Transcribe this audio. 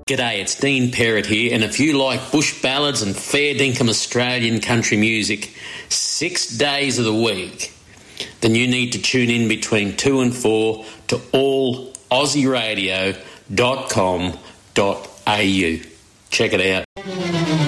G'day, it's Dean Perrott here, and if you like bush ballads and fair dinkum Australian country music 6 days of the week, then you need to tune in between 2 and 4 to allaussieradio.com.au. Check it out.